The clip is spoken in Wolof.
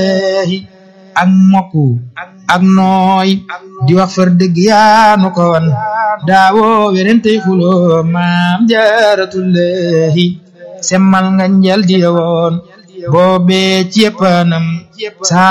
ak mokku ak nooy di wax far dëgg yaa nu ko wan daawoo werentey xuloo maam jaaratullahi semmal nga njal di woon boobee ci yëppanam